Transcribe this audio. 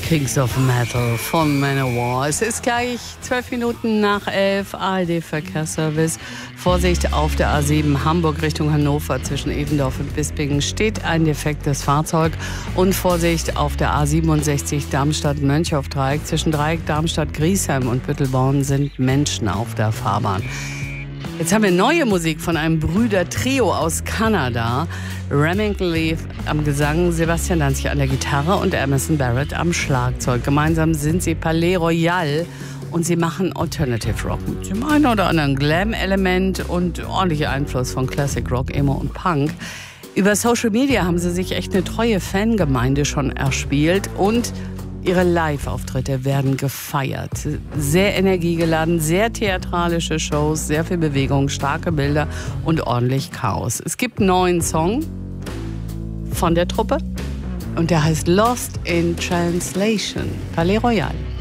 Kings of Metal von Manowar. Es ist gleich 12 Minuten nach 11, ARD-Verkehrsservice. Vorsicht auf der A7 Hamburg Richtung Hannover zwischen Evendorf und Bispingen steht ein defektes Fahrzeug. Und Vorsicht auf der A67 Darmstadt-Mönchhoff-Dreieck zwischen Dreieck Darmstadt-Griesheim und Büttelborn sind Menschen auf der Fahrbahn. Jetzt haben wir neue Musik von einem Brüder-Trio aus Kanada. Remington Leaf am Gesang, Sebastian Danzig an der Gitarre und Emerson Barrett am Schlagzeug. Gemeinsam sind sie Palais Royal und sie machen Alternative Rock mit dem einen oder anderen Glam-Element und ordentlicher Einfluss von Classic Rock, Emo und Punk. Über Social Media haben sie sich echt eine treue Fangemeinde schon erspielt und ihre Live-Auftritte werden gefeiert. Sehr energiegeladen, sehr theatralische Shows, sehr viel Bewegung, starke Bilder und ordentlich Chaos. Es gibt einen neuen Song von der Truppe und der heißt Lost in Translation. Palais Royal.